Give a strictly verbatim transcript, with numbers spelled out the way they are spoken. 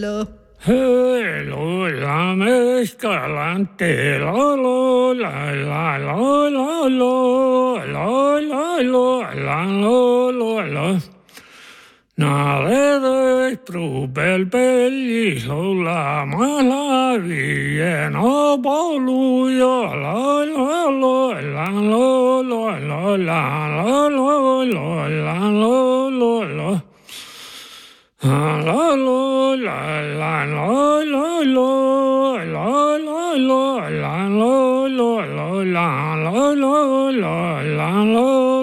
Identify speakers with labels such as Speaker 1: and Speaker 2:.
Speaker 1: lo.
Speaker 2: Hei, lo, la, mescalante, lo, lo, la, la, lo, lo, lo, lo, lo, lo, la, lo, lo, lo. Nada trupel pelli sulla mala vie no poluja la la la la la la la la la la la la la la la La la la la la la la la la la la la la la la la la la